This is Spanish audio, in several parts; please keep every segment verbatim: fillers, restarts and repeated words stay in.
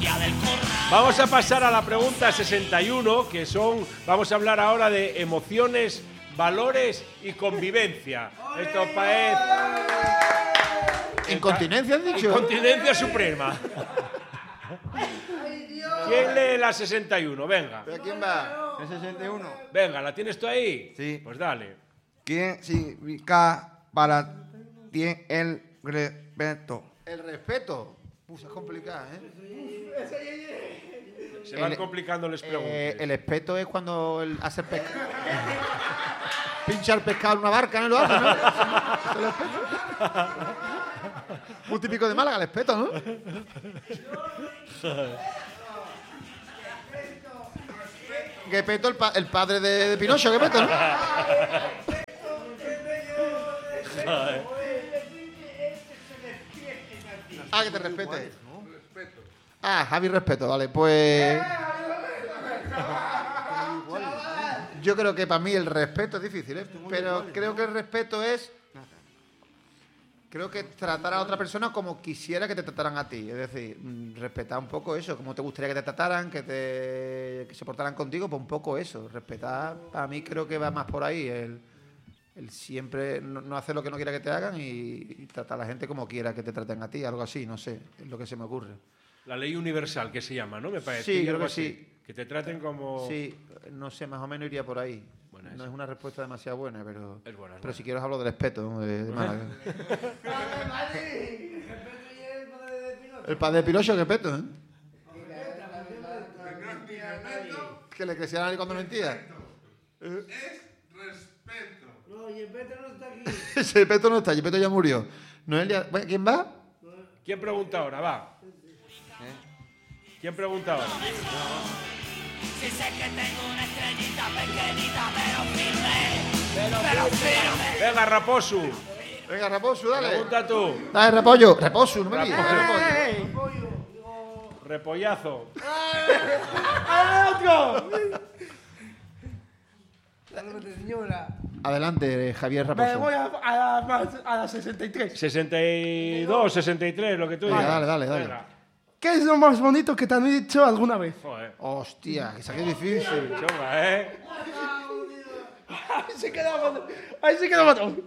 Vamos a pasar a la pregunta sesenta y uno, que son, vamos a hablar ahora de emociones, valores y convivencia. Esto es... ¿Incontinencia has dicho? Incontinencia suprema. ¿Quién lee la sesenta y uno? Venga. ¿Pero quién va? ¿El sesenta y uno? Venga, ¿la tienes tú ahí? Sí. Pues dale. ¿Quién significa para ti el respeto? El respeto. Uf, es complicado, ¿eh? Se van El- complicando las preguntas. Eh, el respeto es cuando el, hace pesca. Pincha el pescado en una barca, ¿no? Lo hace, ¿no? Es el respeto. Muy típico de Málaga, el respeto, ¿no? Gepetto, el, pa- el padre de, de Pinocho, Gepetto, ¿no? Ah, que te respete. Ah, Javi respeto, vale, pues... Yo creo que para mí el respeto es difícil, ¿eh? Pero creo que el respeto es... Creo que tratar a otra persona como quisiera que te trataran a ti. Es decir, mm, respetar un poco eso, como te gustaría que te trataran, que te que se portaran contigo, pues un poco eso. Respetar, para mí creo que va más por ahí. El, el siempre no, no hacer lo que no quiera que te hagan y, y tratar a la gente como quiera que te traten a ti, algo así, no sé, es lo que se me ocurre. La ley universal, que se llama, ¿no? Me parece. Sí, creo algo que así. sí. Que te traten como... Sí, no sé, más o menos iría por ahí. Buena No esa. es una respuesta demasiado buena, pero, Es buena, es pero buena. si quieres hablo del respeto, ¿no? de, de Málaga. El padre de Pirocho, qué peto, ¿eh? Que le crecía la nariz cuando mentía. Es respeto. No, y el Peto no está aquí. Ese peto no está, Gepetto ya murió. Noelia, bueno, ¿quién va? ¿Quién pregunta ahora? Va. ¿Quién pregunta ahora? Si sé que tengo una estrellita pequeñita, pero firme, pero firme. Venga, Raposu. Venga, Raposo, dale. Pregunta tú. Dale, Repollo. Reposo, no me digas. Repollazo. Salve, señora. Adelante, Javier Me Raposo. voy a, a, la, a la sesenta y tres. sesenta y dos, sesenta y tres, lo que tú Venga, digas. dale, dale, dale. Venga. ¿Qué es lo más bonito que te han dicho alguna vez? Joder. Hostia, que saque difícil. Chunga, ¿eh? Ahí se queda matón. Ahí se queda matón.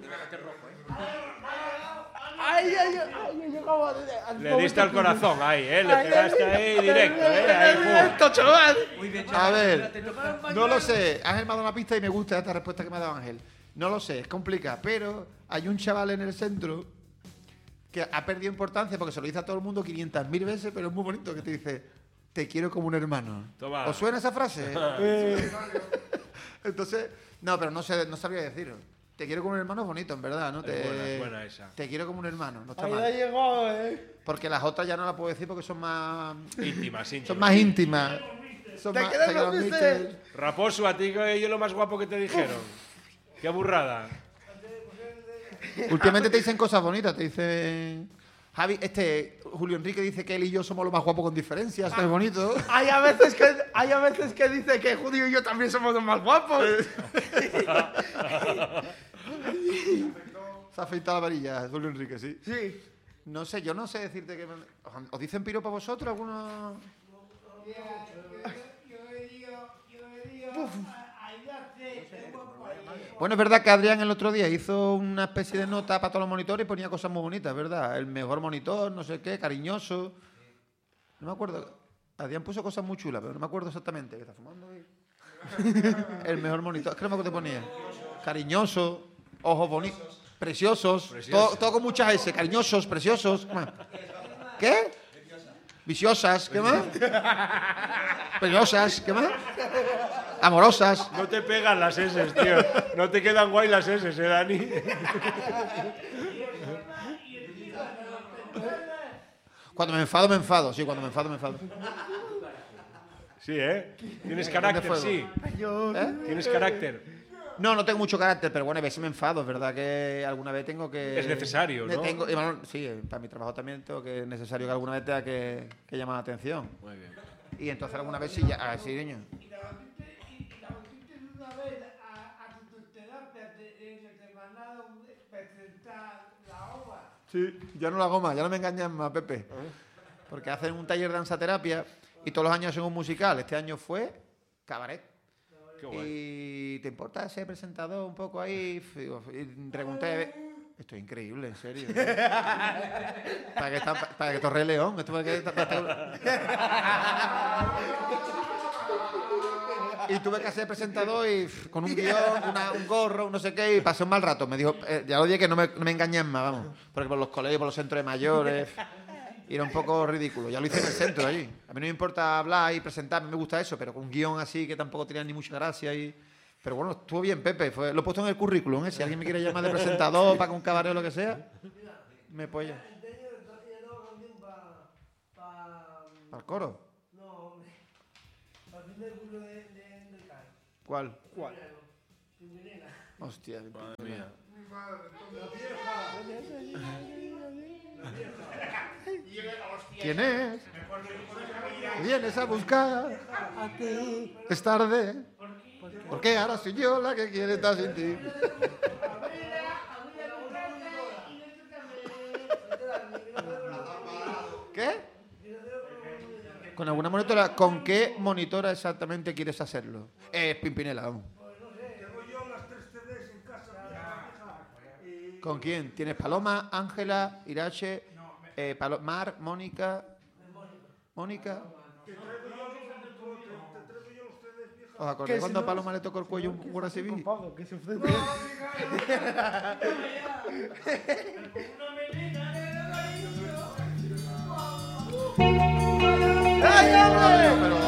Ay, ay, ay, ay, llegaba al Le diste al momento corazón ahí, ¿eh? Le Ay, pegaste ay, ahí ay, directo, ay, ¿eh? Ahí, ay, pum. esto, chaval. A ver, no lo sé. Ángel me ha dado una pista y me gusta esta respuesta que me ha dado Ángel. No lo sé, es complicado, pero hay un chaval en el centro que ha perdido importancia porque se lo dice a todo el mundo quinientas mil veces, pero es muy bonito que te dice, te quiero como un hermano. Toma. ¿Os suena esa frase? Eh. Entonces, no, pero no sé, no sabría deciros. Te quiero como un hermano es bonito, en verdad, ¿no? Te, buena, es buena esa. Te quiero como un hermano, no está Ahí la mal. llegó, eh. Porque las otras ya no las puedo decir porque son más... Íntimas, íntimas. Son más íntimas. Son Te más, queremos, queremos, dice. mister. Raposo, a ti que es lo más guapo que te dijeron. Qué burrada. Últimamente te dicen cosas bonitas, te dicen... Javi, este, Julio Enrique dice que él y yo somos los más guapos con diferencias, esto es bonito. Hay a veces que hay a veces que dice que Julio y yo también somos los más guapos. Se ha afeitado la varilla, Julio Enrique, sí. Sí. No sé, yo no sé decirte que... ¿Os- ¿Os dicen piropo vosotros algunos? Bueno, es verdad que Adrián el otro día hizo una especie de nota para todos los monitores y ponía cosas muy bonitas, ¿verdad? El mejor monitor, no sé qué, cariñoso. No me acuerdo. Adrián puso cosas muy chulas, pero no me acuerdo exactamente. ¿Qué está fumando ahí? El mejor monitor. Es que no me acuerdo qué ponía. Cariñoso, ojos bonitos, preciosos. Precioso. Todo, todo con muchas S. Cariñosos, preciosos. ¿Qué más? ¿Qué? Viciosas. ¿Qué más? Peligrosas. ¿Qué más? Amorosas. No te pegan las S, tío. No te quedan guay las S, ¿eh, Dani? Cuando me enfado, me enfado. Sí, cuando me enfado, me enfado. Sí, ¿eh? Tienes ¿Dónde carácter, fuego? sí. ¿Eh? Tienes carácter. No, no tengo mucho carácter, pero bueno, a veces me enfado. Es verdad que alguna vez tengo que... Es necesario, me ¿no? tengo- y bueno, sí, para mi trabajo también tengo que es necesario que alguna vez tenga que, que llamar la atención. Muy bien. Y entonces alguna vez sí, ya... A ver, sí, niño. Y la batiste y la batiste una vez a, a tu terapia en el que te mandaron presentar la obra. Sí, ya no la hago más, ya no me engañan más, Pepe. porque hacen un taller de danzaterapia y todos los años hacen un musical. Este año fue cabaret. Qué guay. Y ¿te importa ser presentador un poco ahí? Y pregunté, esto es increíble, en serio. para que está, para que Torre León, esto para que está- para- Y tuve que ser presentador y pff, con un guión, una- un gorro, un no sé qué, y pasé un mal rato. Me dijo, eh, ya lo dije que no me, no me engañen más, vamos. Porque por los colegios, por los centros de mayores, y era un poco ridículo. Ya lo hice en el centro allí. A mí no me importa hablar y presentarme, me gusta eso, pero con un guión así que tampoco tenía ni mucha gracia. Y... Pero bueno, estuvo bien, Pepe. Fue... Lo he puesto en el currículum, ¿eh? Si alguien me quiere llamar de presentador para un cabaret o lo que sea, me apoya. ¿Para el coro? ¿Cuál? ¿Cuál? Hostia, Madre mía. ¿quién es? Vienes a buscar. Es tarde. Porque ahora soy yo la que quiere estar sin ti. ¿Qué? ¿Con alguna monitora? ¿Con qué monitora exactamente quieres hacerlo? Es Pimpinela, vamos. ¿Con quién? ¿Tienes Paloma, Ángela, Irache, eh, Palo- Mar, Mónica? ¿Mónica? ¿Os acordáis cuando a Paloma le tocó el cuello un guardia civil? ¿Qué se ofrece? ¡Ay, hombre! Pero